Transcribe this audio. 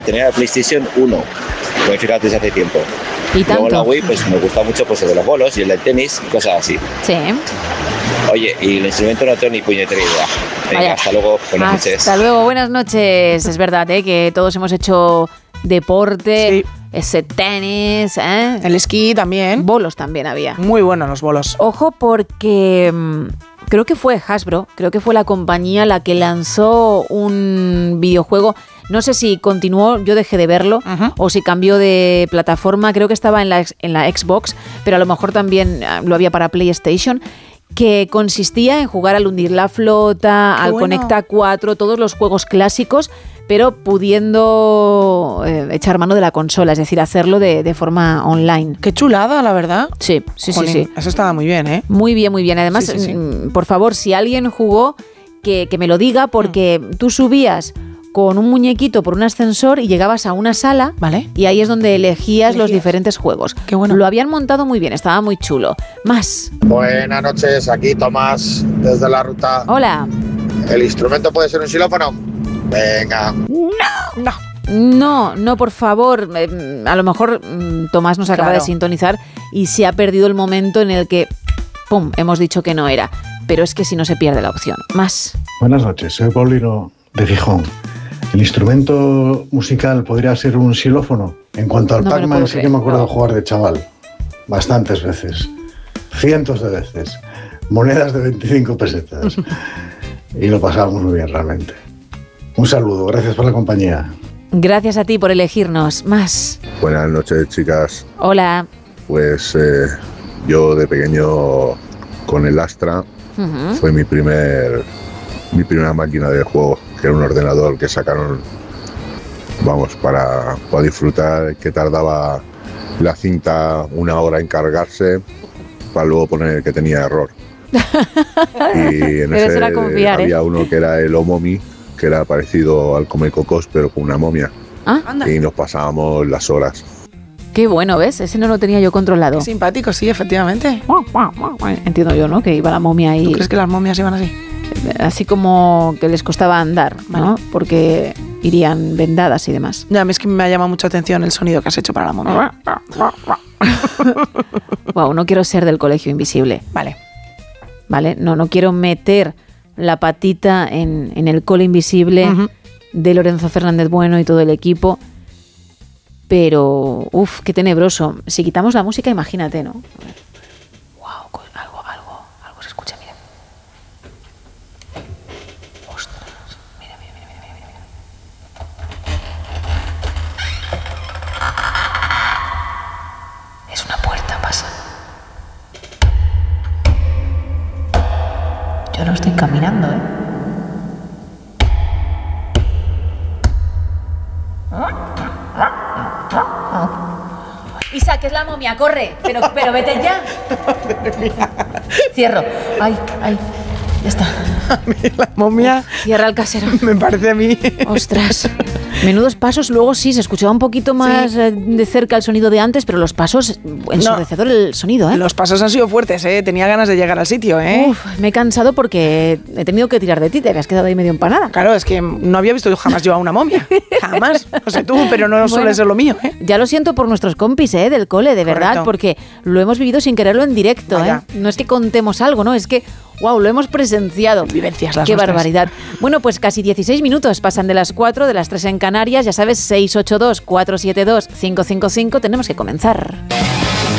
Tenía la PlayStation 1, pues fíjate desde hace tiempo. ¿Y tanto? Luego la Wii, pues me gusta mucho pues, el de los bolos y el del tenis, cosas así. Sí. Oye, y el instrumento no tengo ni puñetera idea. Venga, Vaya. hasta luego, buenas noches. Hasta luego, buenas noches. Es verdad, que todos hemos hecho deporte, ese tenis, el esquí también. Bolos también había. Muy buenos los bolos. Ojo porque creo que fue Hasbro, creo que fue la compañía la que lanzó un videojuego. No sé si continuó, yo dejé de verlo, o si cambió de plataforma. Creo que estaba en la Xbox, pero a lo mejor también lo había para PlayStation, que consistía en jugar al Hundir la Flota, al Conecta 4, todos los juegos clásicos, pero pudiendo echar mano de la consola, es decir, hacerlo de forma online. Qué chulada, la verdad. Sí. Eso estaba muy bien, ¿eh? Muy bien, muy bien. Además, por favor, si alguien jugó, que me lo diga, porque tú subías con un muñequito por un ascensor y llegabas a una sala, ¿vale? Y ahí es donde elegías los diferentes juegos. Qué bueno. Lo habían montado muy bien, estaba muy chulo. Más. Buenas noches, aquí Tomás, desde la ruta. Hola. ¿El instrumento puede ser un xilófono? Venga. No, por favor. A lo mejor Tomás nos acaba de sintonizar y se ha perdido el momento en el que, ¡pum!, hemos dicho que no era. Pero es que si no se pierde la opción. Más. Buenas noches, soy Paulino de Gijón. ¿El instrumento musical podría ser un xilófono? En cuanto al Pac-Man, sí que me acuerdo de jugar de chaval. Bastantes veces. Cientos de veces. Monedas de 25 pesetas. Y lo pasábamos muy bien, realmente. Un saludo, gracias por la compañía. Gracias a ti por elegirnos. Más. Buenas noches, chicas. Hola. Pues yo de pequeño con el Astra fue mi primera máquina de juego, que era un ordenador que sacaron, vamos, para disfrutar, que tardaba la cinta 1 hora en cargarse para luego poner que tenía error. Y en ese había uno que era el Omomi, que era parecido al Comecocos pero con una momia. Y nos pasábamos las horas. Qué bueno, ¿ves? Ese no lo tenía yo controlado. Qué simpático, sí, efectivamente. Entiendo yo, ¿no? Que iba la momia ahí. ¿Tú crees que las momias iban así? Así como que les costaba andar, ¿no? Porque irían vendadas y demás. Ya, a mí es que me ha llamado mucha atención el sonido que has hecho para la momia. Wow, no quiero ser del Colegio Invisible. Vale, no quiero meter la patita en el Cole Invisible de Lorenzo Fernández Bueno y todo el equipo. Pero, qué tenebroso. Si quitamos la música, imagínate, ¿no? Wow, algo se escucha, mira. Ostras, mira. Es una puerta, pasa. Yo no estoy caminando, ¿eh? Isa, que es la momia, corre, pero vete ya. Cierro. Ay, ya está. A mí la momia... Cierra el casero. Me parece a mí... Ostras. Menudos pasos. Luego sí, se escuchaba un poquito más de cerca el sonido de antes, pero los pasos, ensordecedor el sonido, ¿eh? Los pasos han sido fuertes, ¿eh? Tenía ganas de llegar al sitio, ¿eh? Me he cansado porque he tenido que tirar de ti, te habías quedado ahí medio empanada. Claro, es que no había visto jamás yo a una momia. Jamás. No sé tú, pero no suele ser lo mío, ¿eh? Ya lo siento por nuestros compis, del cole, de verdad, porque lo hemos vivido sin quererlo en directo, Vaya. No es que contemos algo, ¿no? Es que, wow, lo hemos presenciado. Vivencias las Qué nuestras. barbaridad. Bueno, pues casi 16 minutos pasan de las 4, de las 3 en Canarias. Ya sabes, 682-472-555. Tenemos que comenzar.